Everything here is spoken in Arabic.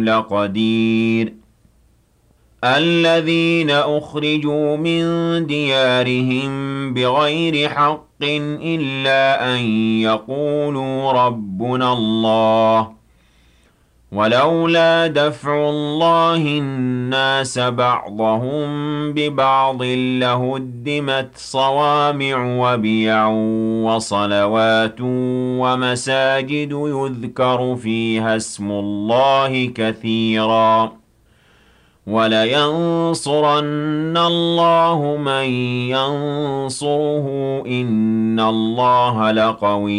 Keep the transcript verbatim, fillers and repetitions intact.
لقدير الذين أخرجوا من ديارهم بغير حق إلا أن يقولوا ربنا الله ولولا دفع الله الناس بعضهم ببعض لهدمت صوامع وبيع وصلوات ومساجد يذكر فيها اسم الله كثيرا ولينصرن الله من ينصره إن الله لقوي